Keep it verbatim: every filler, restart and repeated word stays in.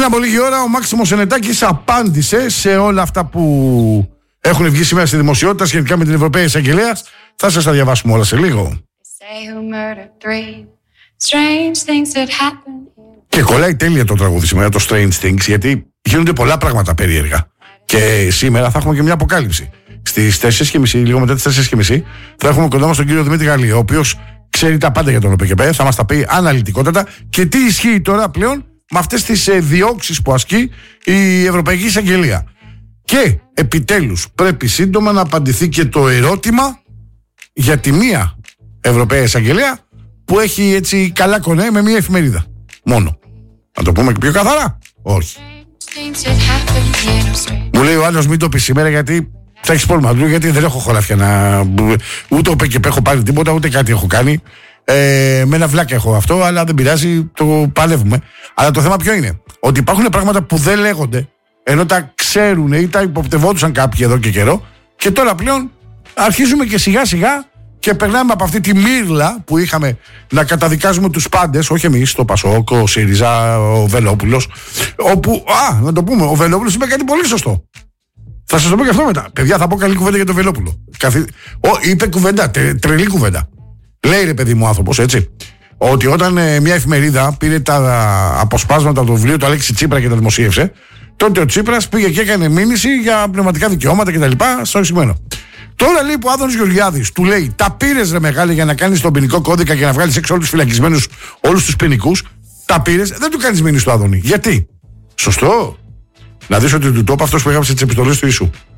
Πριν από λίγη ώρα ο Μάξιμος Ενετάκης απάντησε σε όλα αυτά που έχουν βγει σήμερα στη δημοσιότητα σχετικά με την Ευρωπαία Εισαγγελέα. Θα σας τα διαβάσουμε όλα σε λίγο. Και κολλάει τέλεια το τραγούδι σήμερα, το Strange Things, γιατί γίνονται πολλά πράγματα περίεργα. Και σήμερα θα έχουμε και μια αποκάλυψη. Στις τέσσερις και μισή, λίγο μετά τις τέσσερις και μισή, θα έχουμε κοντά μας τον κύριο Δημήτρη Γαλλία, ο οποίος ξέρει τα πάντα για τον ΟΠΕΚΕΠΕ, θα μας τα πει αναλυτικότατα και τι ισχύει τώρα πλέον με αυτές τις ε, διώξεις που ασκεί η Ευρωπαϊκή Εισαγγελία. Και επιτέλους πρέπει σύντομα να απαντηθεί και το ερώτημα για τη μία Ευρωπαία Εισαγγελία που έχει έτσι καλά κονέ με μία εφημερίδα. Μόνο. Να το πούμε και πιο καθαρά. Όχι. Μου λέει ο άλλος μην το πει σήμερα γιατί θα έχεις πρόβλημα. Γιατί δεν έχω χωράφια να... Ούτε ο ΠΚΠ έχω πάρει τίποτα, ούτε κάτι έχω κάνει. Ε, με ένα βλάκα έχω αυτό, αλλά δεν πειράζει, το παλεύουμε. Αλλά το θέμα ποιο είναι? Ότι υπάρχουν πράγματα που δεν λέγονται, ενώ τα ξέρουν ή τα υποπτευόντουσαν κάποιοι εδώ και καιρό, και τώρα πλέον αρχίζουμε και σιγά σιγά και περνάμε από αυτή τη μύρλα που είχαμε να καταδικάζουμε τους πάντες, όχι εμείς, το Πασόκ, ο ΣΥΡΙΖΑ, ο Βελόπουλος, όπου, α, να το πούμε, ο Βελόπουλος είπε κάτι πολύ σωστό. Θα σας το πω και αυτό μετά. Παιδιά, θα πω καλή κουβέντα για τον Βελόπουλο. Καθι... Ο, είπε κουβέντα, τε, τρελή κουβέντα. Λέει ρε παιδί μου άνθρωπος, έτσι, ότι όταν ε, μια εφημερίδα πήρε τα αποσπάσματα από το βιβλίο του Αλέξη Τσίπρα και τα δημοσίευσε, τότε ο Τσίπρας πήγε και έκανε μήνυση για πνευματικά δικαιώματα κτλ. Στο εξηγμένο. Τώρα λέει που ο Άδωνης Γεωργιάδης του λέει: τα πήρες ρε μεγάλη για να κάνεις τον ποινικό κώδικα και να βγάλεις έξω όλους τους φυλακισμένους, όλους τους ποινικούς. Τα πήρες, δεν του κάνεις μήνυση στο Άδωνη. Γιατί? Σωστό. Να δεις ότι του το είπε αυτός που έγραψε τις επιστολές του Ιησού.